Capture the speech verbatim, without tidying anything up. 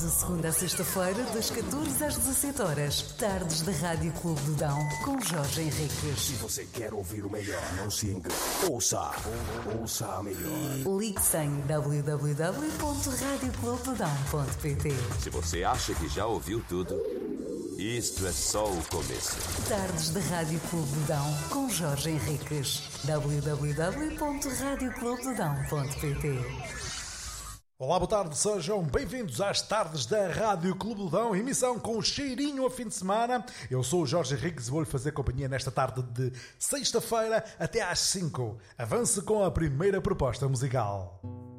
De segunda a sexta-feira, das catorze às dezassete horas, tardes da Rádio Clube do Dão, com Jorge Henriques. Se você quer ouvir o melhor, não se engane. Ouça, ouça a melhor. Ligue-se em w w w ponto radio clube do dão ponto p t. Se você acha que já ouviu tudo, isto é só o começo. Tardes da Rádio Clube do Dão, com Jorge Henriques. w w w ponto radio clube do dão ponto p t. Olá, boa tarde, sejam bem-vindos às tardes da Rádio Clube do Dão, emissão com cheirinho ao fim de semana. Eu sou o Jorge Henriques e vou-lhe fazer companhia nesta tarde de sexta-feira até às cinco. Avance com a primeira proposta musical.